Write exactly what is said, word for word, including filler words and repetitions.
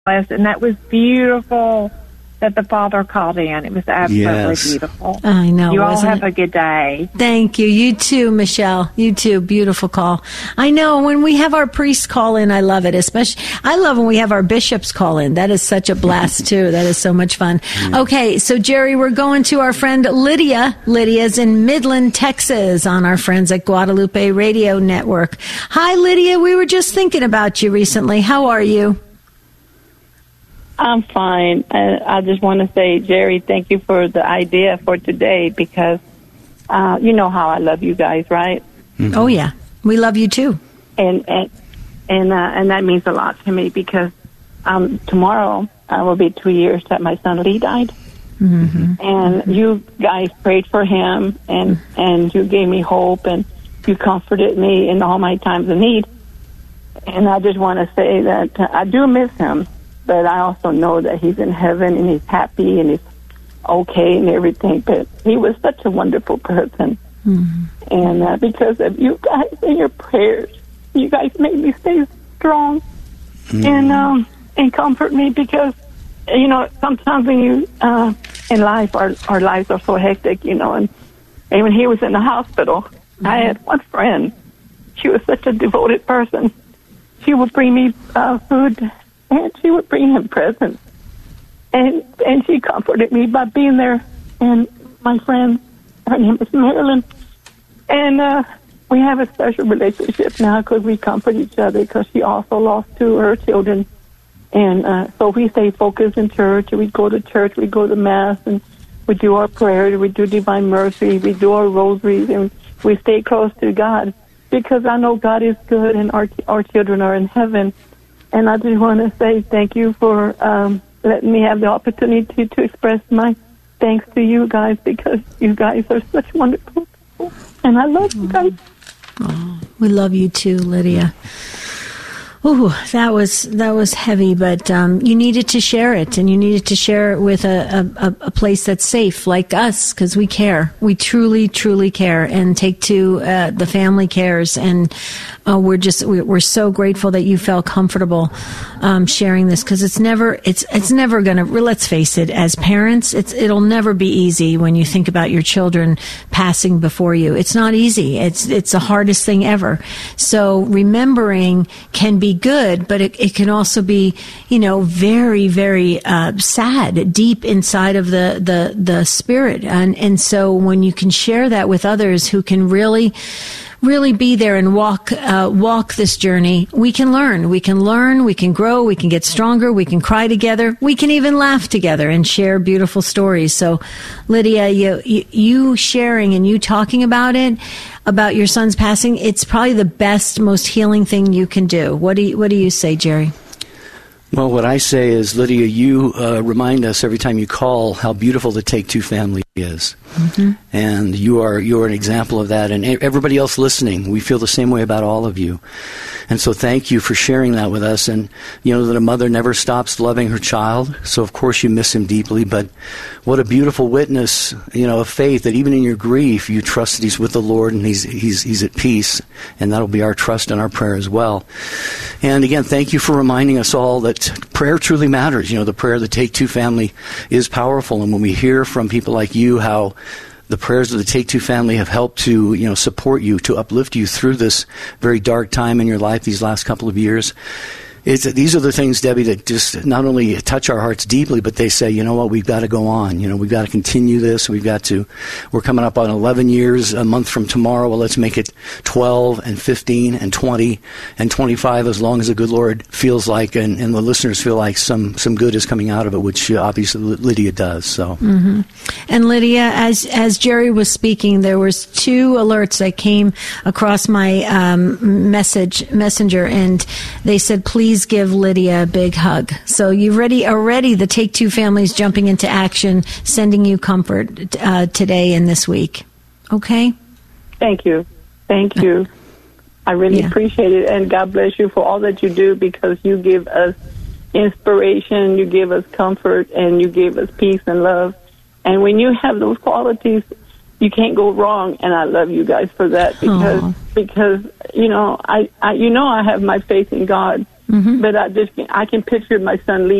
and that was beautiful that the Father called in. It was absolutely Yes. beautiful. I know, You all wasn't have it? a good day. Thank you. You too, Michelle. You too. Beautiful call. I know when we have our priests call in, I love it. Especially, I love when we have our bishops call in. That is such a blast too. That is so much fun. Okay, so Jerry, we're going to our friend Lydia. Lydia's in Midland, Texas, on our friends at Guadalupe Radio Network. Hi, Lydia. We were just thinking about you recently. How are you? I'm fine. I, I just want to say, Jerry, thank you for the idea for today because uh, you know how I love you guys, right? Mm-hmm. Oh yeah, we love you too. And and and, uh, and that means a lot to me because um, tomorrow uh, will be two years that my son Lee died, mm-hmm. and you guys prayed for him, and and you gave me hope, and you comforted me in all my times of need. And I just want to say that uh, I do miss him. But I also know that he's in heaven and he's happy and he's okay and everything. But he was such a wonderful person. Mm-hmm. And uh, because of you guys and your prayers, you guys made me stay strong mm-hmm. and um, and comfort me because, you know, sometimes when you, uh, in life, our, our lives are so hectic, you know. And, and when he was in the hospital, mm-hmm. I had one friend. She was such a devoted person. She would bring me uh, food. And she would bring him presents. And and she comforted me by being there. And my friend, her name is Marilyn. And uh, we have a special relationship now because we comfort each other because she also lost two of her children. And uh, so we stay focused in church. We go to church. We go to Mass. And we do our prayers. We do Divine Mercy. We do our rosaries. And we stay close to God because I know God is good and our, our children are in heaven. And I just want to say thank you for um, letting me have the opportunity to express my thanks to you guys because you guys are such wonderful people. And I love you guys. Oh, we love you too, Lydia. Ooh, that was that was heavy, but um, you needed to share it, and you needed to share it with a, a, a place that's safe, like us, because we care. We truly, truly care, and Take Two, uh, the family cares, and uh, we're just we're so grateful that you felt comfortable um, sharing this, because it's never it's it's never gonna. Let's face it, as parents, it's it'll never be easy when you think about your children passing before you. It's not easy. It's it's the hardest thing ever. So remembering can be good, but it, it can also be, you know, very, very uh, sad, deep inside of the, the, the spirit. And, and so when you can share that with others who can really, really be there and walk, uh, walk this journey, we can learn. We can learn, we can grow, we can get stronger, we can cry together, we can even laugh together and share beautiful stories. So, Lydia, you, you, you sharing and you talking about it, about your son's passing, it's probably the best, most healing thing you can do. What do you, what do you say, Jerry? Well, what I say is, Lydia, you uh, remind us every time you call how beautiful the Take Two family is. Mm-hmm. And you are you are an example of that. And everybody else listening, we feel the same way about all of you. And so thank you for sharing that with us. And you know that a mother never stops loving her child. So, of course, you miss him deeply. But what a beautiful witness, you know, of faith, that even in your grief, you trust that he's with the Lord and he's he's he's at peace. And that'll be our trust and our prayer as well. And again, thank you for reminding us all that prayer truly matters. You know, the prayer of the Take Two family is powerful. And when we hear from people like you how the prayers of the Take Two family have helped to, you know, support you, to uplift you through this very dark time in your life these last couple of years, It's, these are the things, Debbie, that just not only touch our hearts deeply, but they say, you know what, we've got to go on. You know, we've got to continue this. We've got to, we're coming up on eleven years a month from tomorrow. Well, let's make it twelve and fifteen and twenty and twenty-five, as long as the good Lord feels like, and, and the listeners feel like some, some good is coming out of it, which obviously Lydia does. So, mm-hmm. And Lydia, as, as Jerry was speaking, there was two alerts that came across my um, message messenger, and they said, please Please give Lydia a big hug. So you've already, already the Take Two families jumping into action, sending you comfort uh, today and this week. Okay? Thank you. Thank you. I really yeah. appreciate it. And God bless you for all that you do, because you give us inspiration, you give us comfort, and you give us peace and love. And when you have those qualities, you can't go wrong. And I love you guys for that, because, Aww. because you know, I, I, you know, I have my faith in God. But I just I can picture my son leaving.